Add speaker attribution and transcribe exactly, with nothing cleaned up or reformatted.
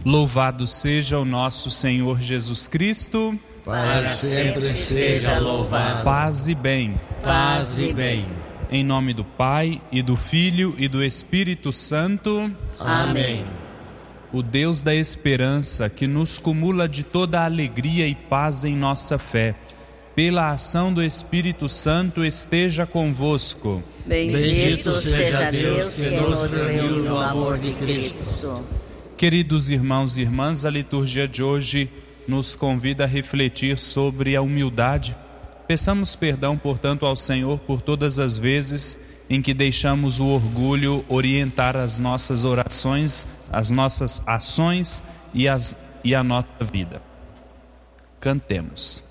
Speaker 1: Louvado seja o nosso Senhor Jesus Cristo.
Speaker 2: Para sempre seja louvado.
Speaker 1: Paz e bem.
Speaker 2: Paz e bem.
Speaker 1: Em nome do Pai, e do Filho, e do Espírito Santo.
Speaker 2: Amém.
Speaker 1: O Deus da esperança, que nos cumula de toda alegria e paz em nossa fé, pela ação do Espírito Santo, esteja convosco.
Speaker 2: Bendito seja Deus que nos reuniu no amor de Cristo.
Speaker 1: Queridos irmãos e irmãs, a liturgia de hoje nos convida a refletir sobre a humildade. Peçamos perdão, portanto, ao Senhor por todas as vezes em que deixamos o orgulho orientar as nossas orações, as nossas ações e, as, e a nossa vida. Cantemos.